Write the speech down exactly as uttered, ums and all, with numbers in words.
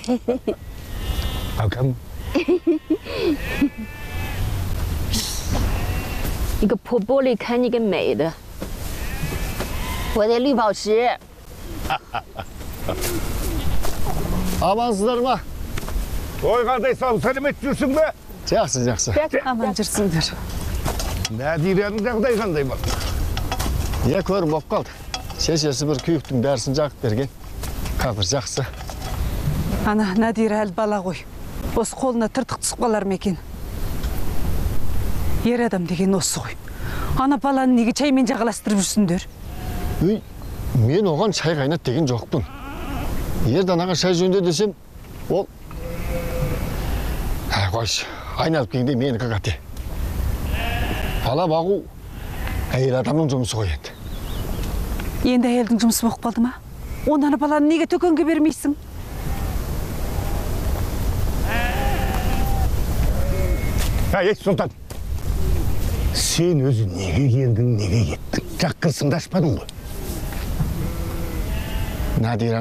Akam. 一个破玻璃看你个美的，我的绿宝石。 Amansızlar mı? Oy kardeşim selam ediyorsun be. Жақсы, жақсы. Аман жүрсіңдер. Ne diyeceğini de kandayım bak. Я көрім болып қалды. Шешесі бір күйіктің бәрісін жағып берген. Қазір жақсы. Ана Надира әлі бала ғой. Осы қолына тыртық түсіп қалар ма екен? Ер адам деген осы ғой. Ана баланы неге чаймен жағаластырып жүрсіңдер? Үй, мен оған шай қайнат деген жоқпын. Ерданаға шай жөнде десем, ол... Ә, қойшы, айналып келгенде менікі қате. Бала бағу әйел адамның жұмысы ғой енді. Енді әйелдің жұмысы болып қалды ма? Онаны баланы неге төкенге бермейсің? Ей, Сұлтан. Sen өзі неге келдің, неге кеттің? Жаққырсыңды ашпадың ғой. Надира